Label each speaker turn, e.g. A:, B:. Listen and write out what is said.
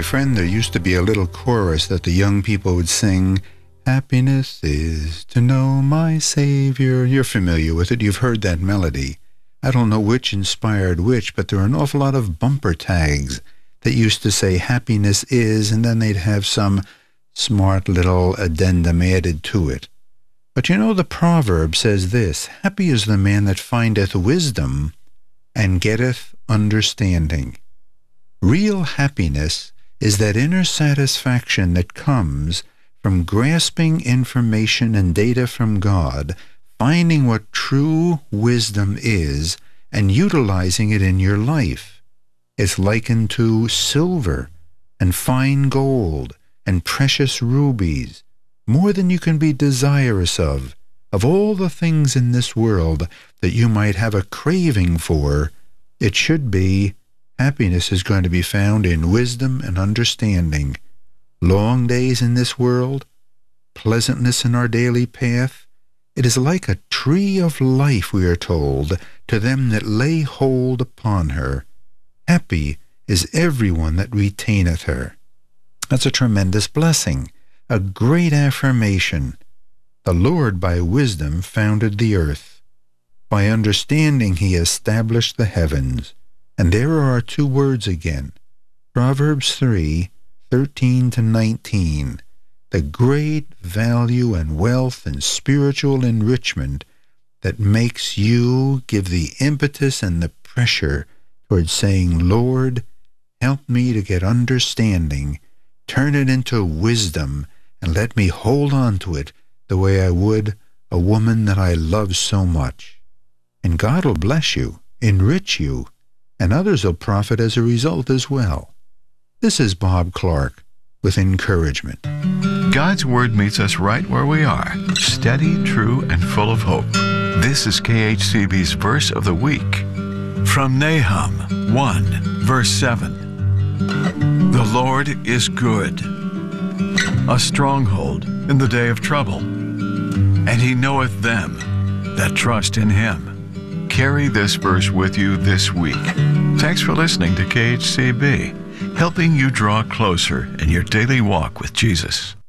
A: my friend, there used to be a little chorus that the young people would sing, "Happiness is to know my Savior." You're familiar with it. You've heard that melody. I don't know which inspired which, but there are an awful lot of bumper tags that used to say happiness is, and then they'd have some smart little addendum added to it. But you know, the proverb says this, "Happy is the man that findeth wisdom and getteth understanding." Real happiness is that inner satisfaction that comes from grasping information and data from God, finding what true wisdom is, and utilizing it in your life. It's likened to silver and fine gold and precious rubies, more than you can be desirous of all the things in this world that you might have a craving for. It should be happiness is going to be found in wisdom and understanding. Long days in this world, pleasantness in our daily path, it is like a tree of life, we are told, to them that lay hold upon her. Happy is everyone that retaineth her. That's a tremendous blessing, a great affirmation. The Lord by wisdom founded the earth. By understanding he established the heavens. And there are our two words again. Proverbs 3:13-19. The great value and wealth and spiritual enrichment that makes you give the impetus and the pressure towards saying, "Lord, help me to get understanding, turn it into wisdom, and let me hold on to it the way I would a woman that I love so much." And God will bless you, enrich you, and others will profit as a result as well. This is Bob Clark with encouragement.
B: God's Word meets us right where we are, steady, true, and full of hope. This is KHCB's Verse of the Week. From Nahum 1, verse 7. The Lord is good, a stronghold in the day of trouble, and he knoweth them that trust in him. Carry this verse with you this week. Thanks for listening to KHCB, helping you draw closer in your daily walk with Jesus.